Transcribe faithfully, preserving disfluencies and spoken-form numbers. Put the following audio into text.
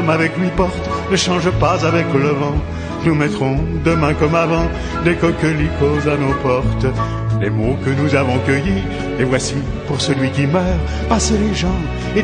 avec lui porte ne change pas avec le vent. Nous mettrons demain comme avant des coquelicots à nos portes. Les mots que nous avons cueillis, les voici pour celui qui meurt. Passez les gens et